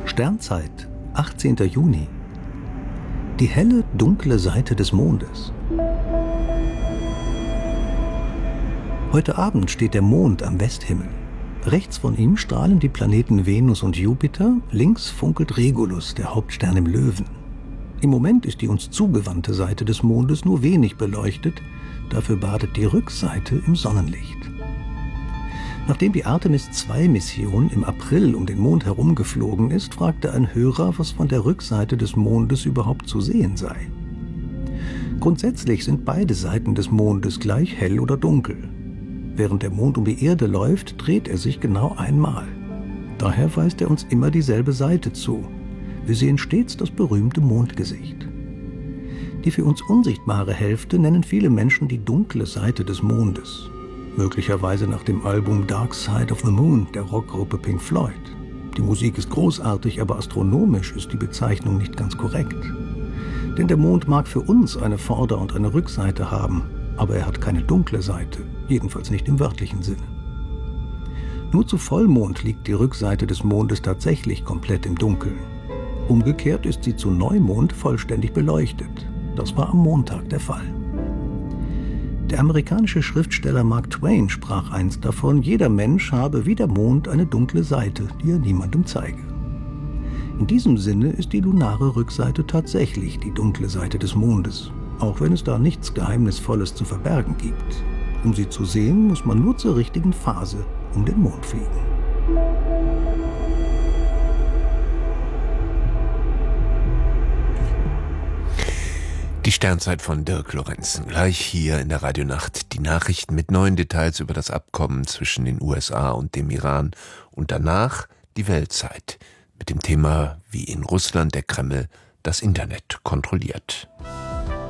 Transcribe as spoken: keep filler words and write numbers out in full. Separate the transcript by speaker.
Speaker 1: Sternzeit, achtzehnter Juni. Die helle, dunkle Seite des Mondes. Heute Abend steht der Mond am Westhimmel. Rechts von ihm strahlen die Planeten Venus und Jupiter, links funkelt Regulus, der Hauptstern im Löwen. Im Moment ist die uns zugewandte Seite des Mondes nur wenig beleuchtet, dafür badet die Rückseite im Sonnenlicht. Nachdem die Artemis zwei Mission im April um den Mond herumgeflogen ist, fragte ein Hörer, was von der Rückseite des Mondes überhaupt zu sehen sei. Grundsätzlich sind beide Seiten des Mondes gleich hell oder dunkel. Während der Mond um die Erde läuft, dreht er sich genau einmal. Daher weist er uns immer dieselbe Seite zu. Wir sehen stets das berühmte Mondgesicht. Die für uns unsichtbare Hälfte nennen viele Menschen die dunkle Seite des Mondes. Möglicherweise nach dem Album Dark Side of the Moon der Rockgruppe Pink Floyd. Die Musik ist großartig, aber astronomisch ist die Bezeichnung nicht ganz korrekt. Denn der Mond mag für uns eine Vorder- und eine Rückseite haben, aber er hat keine dunkle Seite, jedenfalls nicht im wörtlichen Sinne. Nur zu Vollmond liegt die Rückseite des Mondes tatsächlich komplett im Dunkeln. Umgekehrt ist sie zu Neumond vollständig beleuchtet. Das war am Montag der Fall. Der amerikanische Schriftsteller Mark Twain sprach einst davon, jeder Mensch habe wie der Mond eine dunkle Seite, die er niemandem zeige. In diesem Sinne ist die lunare Rückseite tatsächlich die dunkle Seite des Mondes, auch wenn es da nichts Geheimnisvolles zu verbergen gibt. Um sie zu sehen, muss man nur zur richtigen Phase um den Mond fliegen.
Speaker 2: Die Sternzeit von Dirk Lorenzen. Gleich hier in der Radionacht die Nachrichten mit neuen Details über das Abkommen zwischen den U S A und dem Iran. Und danach die Weltzeit mit dem Thema, wie in Russland der Kreml das Internet kontrolliert.